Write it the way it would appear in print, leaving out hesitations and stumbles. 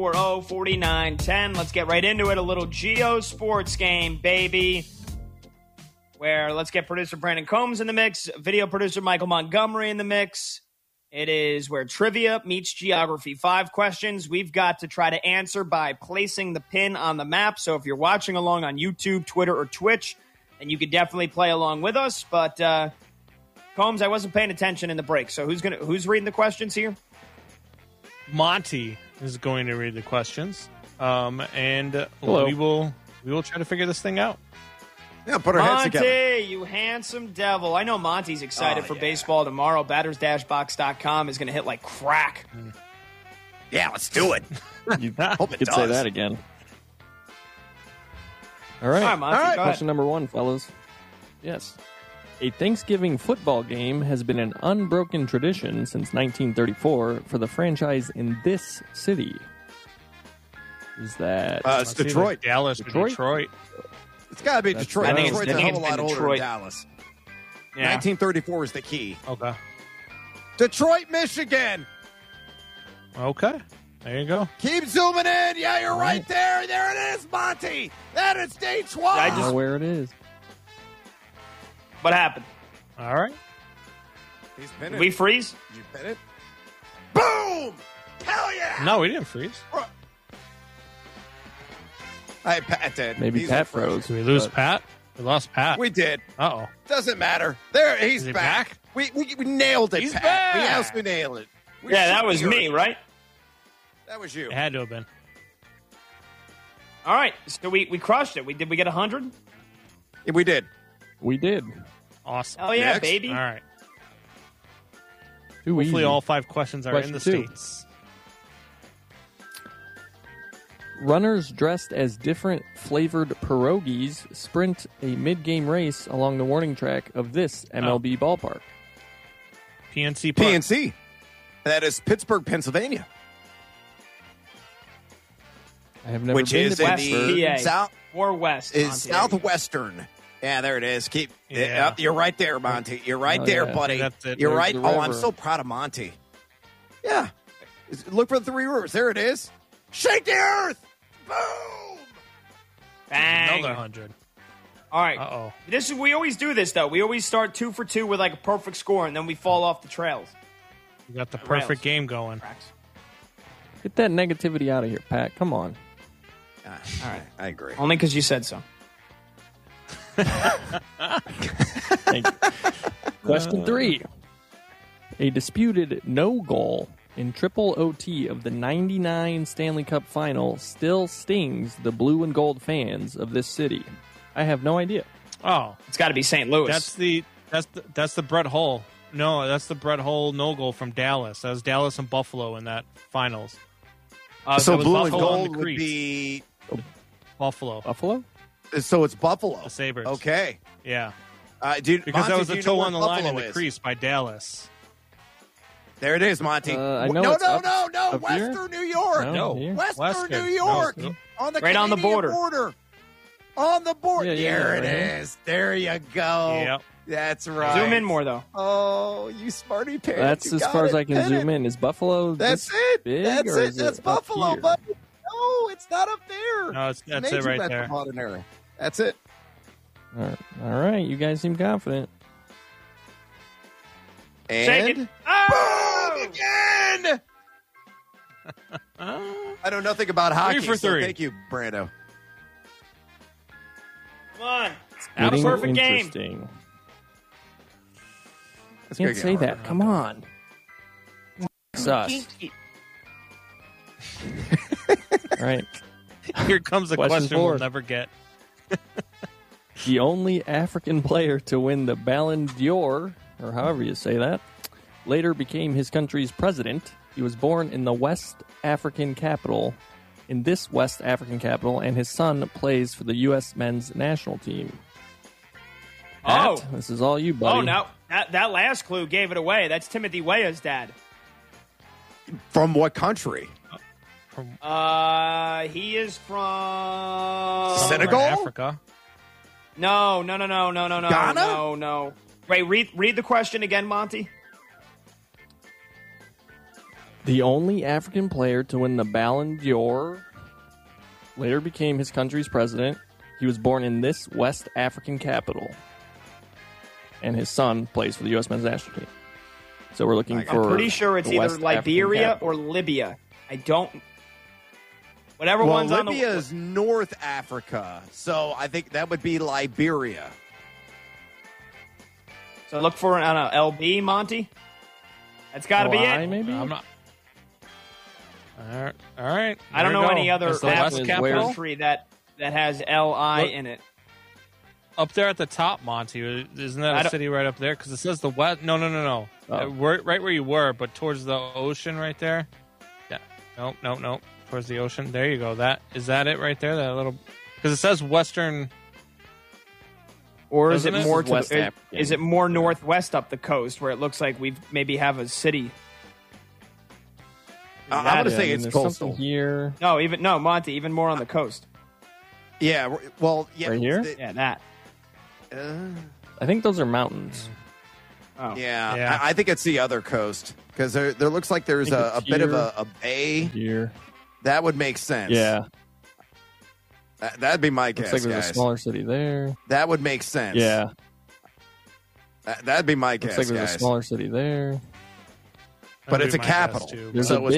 4910. Let's get right into it. A little Geo Sports game, baby. Where let's get producer Brandon Combs in the mix, video producer Michael Montgomery in the mix. It is where trivia meets geography. 5 questions we've got to try to answer by placing the pin on the map. So if you're watching along on YouTube, Twitter, or Twitch, then you could definitely play along with us. But Combs, I wasn't paying attention in the break. So who's reading the questions here? Monty is going to read the questions, and we will try to figure this thing out. Yeah, put our heads together. Monty, you handsome devil. I know Monty's excited for baseball tomorrow. Batters-box.com is going to hit like crack. Yeah, let's do it. You Hope it could does. say that again. All right. All right, Monty, go ahead. Question number 1, fellas. Yes. A Thanksgiving football game has been an unbroken tradition since 1934 for the franchise in this city. Is that... it's Detroit. Dallas, Detroit. It's got to be Detroit. I think Detroit's it's a hell of a lot been older Detroit. than Dallas. Yeah. 1934 is the key. Okay. Detroit, Michigan. Okay. There you go. Keep zooming in. Yeah, you're right there. There it is, Monty. That is Detroit. I I don't know where it is. What happened? All right. He's been Did we freeze? Did you bet it? Boom! Hell yeah! No, we didn't freeze. Hey, Pat did. Maybe He's Pat refreshed. froze. Did we lose but- Pat? We lost Pat. We did. Uh-oh. Doesn't matter. There, he's Is he back. back? We nailed it, He's Pat. back. We also nailed it. We Yeah, that should was hear me, it. right? That was you. It had to have been. All right, so we crushed it. Did we get 100? Yeah, we did. We did. Awesome. Oh, yeah, Next. baby. All right. Too Hopefully easy. all 5 questions are in the Question 2. States. Runners dressed as different flavored pierogies sprint a mid-game race along the warning track of this MLB ballpark. PNC Park. PNC. That is Pittsburgh, Pennsylvania. I have never Which been is to in Pittsburgh. the PA. south. Or west. Is Monty. southwestern. Yeah, there it is. Keep. Yeah. Yep, you're right there, Monty. You're right Oh, there, yeah. buddy. That's it. You're There's right. the Oh, I'm river. so proud of Monty. Yeah. Look for the 3 rivers. There it is. Shake the earth. Boom. Bang. Another 100. All right. Uh-oh. We always do this, though. We always start 2 for 2 with like a perfect score, and then we fall off the trails. We got the Rails. perfect game going. Cracks. Get that negativity out of here, Pat. Come on. All right. I agree. Only because you said so. Thank you. Question 3. A disputed no goal in triple OT of the 99 Stanley Cup final still stings the blue and gold fans of this city. I have no idea. Oh, It's got to be St. Louis. that's the Brett Hull. No, that's the Brett Hull no goal from Dallas. That was Dallas and Buffalo in that finals. So that was blue and Buffalo on the gold would crease. be. Buffalo, Buffalo? So it's Buffalo. the Sabres. Okay. Yeah, Dude, because Monty, that was do a you know toe where on the line in Buffalo the is? crease by Dallas. There it is, Monty. I know no, it's no, up- no, no. up here? Western New York. No, here. Western Western. New York. No. On the Right on the Canadian border. On the border. Yeah, there right it here. is. There you go. Yep. That's right. Zoom in more, though. Oh, you smarty pants. That's You as got far as it. I can Hit zoom it. in. Is Buffalo That's this it. big, That's or it. is That's it up Buffalo, here? buddy. No, it's not up there. No, that's it Major right there. metropolitan area. That's it. All right, you guys seem confident. And Shake it. Oh! boom again. I know nothing about hockey. 3 for so 3. thank you, Brando. Come on. Getting a perfect game. interesting. It's Can't gonna get say harder. that. Come on. Sus. All right. Here comes a Question question 4. we'll never get. The only African player to win the Ballon d'Or, or however you say that, later became his country's president. He was born in the West African capital, and his son plays for the U.S. men's national team. Oh. Pat, this is all you, buddy. Oh, no. That last clue gave it away. That's Timothy Weah's dad. From what country? He is from Senegal? Africa. No. Ghana? No. Wait, read the question again, Monty. The only African player to win the Ballon d'Or, later became his country's president. He was born in this West African capital. And his son plays for the U.S. men's national team. So we're looking for... I'm pretty sure it's the either West Liberia African or Libya. I don't... Whatever Well, one's on the... Libya is North Africa, so I think that would be Liberia. So look for it on a LB, Monty. That's got to be LI, it. maybe? I'm not. All right. I don't There know we go. any other That's the West African capital. country that has LI in it. Up there at the top, Monty. Isn't I that a don't- city right up there? Because it says the West. No. Oh. Right where you were, but towards the ocean right there. Yeah. No. Towards the ocean. There you go. Is that it right there? That little. Because it says Western. Or is it Doesn't it? more This is West to African. is it more northwest up the coast where it looks like we maybe have a city? I'm going to That- say and it's there's coastal. something here. No, Monty, even more on the coast. Yeah, well, yeah. Right here? Yeah, that. I think those are mountains. Oh. Yeah. I think it's the other coast because there looks like there's I a think bit it's of a bay. Here. That would make sense. Yeah. That'd be my Looks guess, like there's guys. a smaller city there. That would make sense. Yeah. That'd be my Looks guess, like there's guys. a smaller city there. But That'd it's be a my guess, capital. too. There's So a it's